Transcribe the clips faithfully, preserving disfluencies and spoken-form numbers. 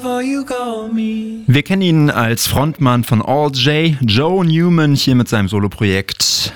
Wir kennen ihn als Frontmann von All J, Joe Newman, hier mit seinem Soloprojekt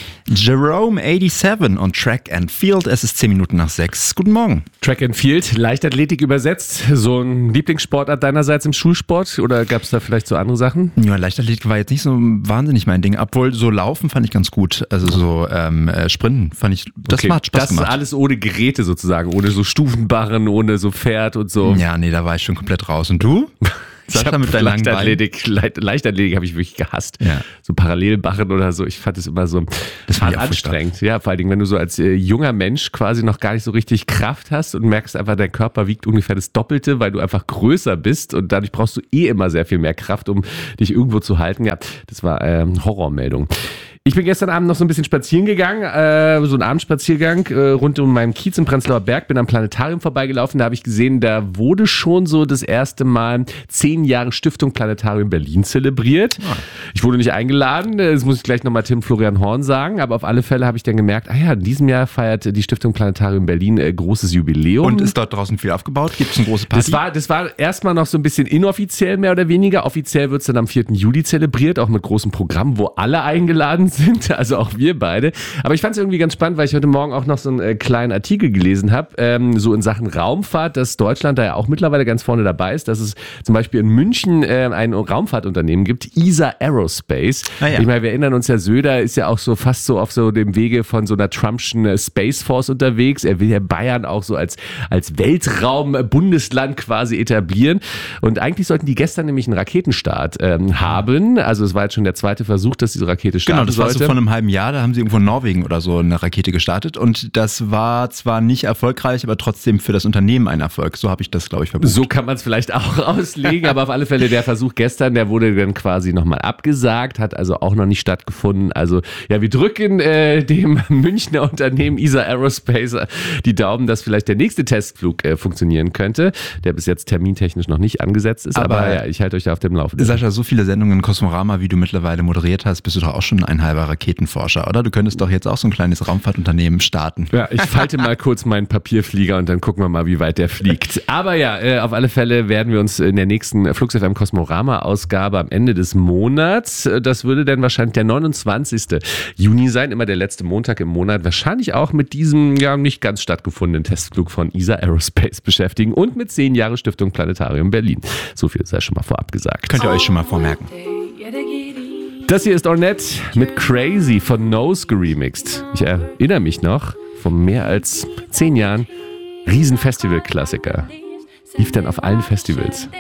Jerome siebenundachtzig und Track and Field. Es ist zehn Minuten nach sechs. Guten Morgen. Track and Field, Leichtathletik übersetzt. So ein Lieblingssportart deinerseits im Schulsport oder gab es da vielleicht so andere Sachen? Ja, Leichtathletik war jetzt nicht so wahnsinnig mein Ding. Obwohl so Laufen fand ich ganz gut. Also so ähm, äh, Sprinten fand ich, das okay, hat Spaß das gemacht. Das alles ohne Geräte sozusagen, ohne so Stufenbarren, ohne so Pferd und so. Ja, nee, da war ich schon komplett raus. Und du? Ich hab mit Leichtathletik, Leicht, Leichtathletik habe ich wirklich gehasst. Ja. So Parallelbarren oder so. Ich fand es immer so das war anstrengend. Ja, vor allen Dingen, wenn du so als äh, junger Mensch quasi noch gar nicht so richtig Kraft hast und merkst einfach, dein Körper wiegt ungefähr das Doppelte, weil du einfach größer bist und dadurch brauchst du eh immer sehr viel mehr Kraft, um dich irgendwo zu halten. Ja, das war ähm, Horrormeldung. Ich bin gestern Abend noch so ein bisschen spazieren gegangen, äh, so ein Abendspaziergang äh, rund um meinen Kiez im Prenzlauer Berg, bin am Planetarium vorbeigelaufen, da habe ich gesehen, da wurde schon so das erste Mal zehn Jahre Stiftung Planetarium Berlin zelebriert. Ja. Ich wurde nicht eingeladen, das muss ich gleich nochmal Tim Florian Horn sagen, aber auf alle Fälle habe ich dann gemerkt, ah ja, in diesem Jahr feiert die Stiftung Planetarium Berlin äh, großes Jubiläum. Und ist dort draußen viel aufgebaut? Gibt es eine große Party? Das war, das war erstmal noch so ein bisschen inoffiziell mehr oder weniger, offiziell wird es dann am vierten Juli zelebriert, auch mit großem Programm, wo alle eingeladen sind, also auch wir beide. Aber ich fand es irgendwie ganz spannend, weil ich heute Morgen auch noch so einen äh, kleinen Artikel gelesen habe, ähm, so in Sachen Raumfahrt, dass Deutschland da ja auch mittlerweile ganz vorne dabei ist, dass es zum Beispiel in München äh, ein Raumfahrtunternehmen gibt, E S A Aerospace. Ah, ja. Ich meine, wir erinnern uns ja, Söder ist ja auch so fast so auf so dem Wege von so einer Trumpschen äh, Space Force unterwegs. Er will ja Bayern auch so als, als Weltraum-Bundesland quasi etablieren. Und eigentlich sollten die gestern nämlich einen Raketenstart ähm, haben. Also es war jetzt schon der zweite Versuch, dass diese Rakete starten genau, das sollte. War so von einem halben Jahr, da haben sie irgendwo in Norwegen oder so eine Rakete gestartet und das war zwar nicht erfolgreich, aber trotzdem für das Unternehmen ein Erfolg. So habe ich das, glaube ich, verbucht. So kann man es vielleicht auch auslegen, aber auf alle Fälle der Versuch gestern, der wurde dann quasi nochmal abgesagt, hat also auch noch nicht stattgefunden. Also ja, wir drücken äh, dem Münchner Unternehmen E S A Aerospace die Daumen, dass vielleicht der nächste Testflug äh, funktionieren könnte, der bis jetzt termintechnisch noch nicht angesetzt ist, aber, aber ja, ich halte euch da auf dem Laufenden. Sascha, so viele Sendungen in Kosmorama, wie du mittlerweile moderiert hast, bist du doch auch schon ein halber Raketenforscher, oder? Du könntest doch jetzt auch so ein kleines Raumfahrtunternehmen starten. Ja, ich falte mal kurz meinen Papierflieger und dann gucken wir mal, wie weit der fliegt. Aber ja, äh, auf alle Fälle werden wir uns in der nächsten Flux F M Kosmorama-Ausgabe am Ende des Monats, das würde dann wahrscheinlich der neunundzwanzigste Juni sein, immer der letzte Montag im Monat, wahrscheinlich auch mit diesem ja nicht ganz stattgefundenen Testflug von E S A Aerospace beschäftigen und mit zehn Jahre Stiftung Planetarium Berlin. So viel sei schon mal vorab gesagt. Könnt ihr euch schon mal vormerken. Das hier ist Ornette mit Crazy von Nose geremixed. Ich erinnere mich noch, vor mehr als zehn Jahren, Riesenfestival-Klassiker. Lief dann auf allen Festivals.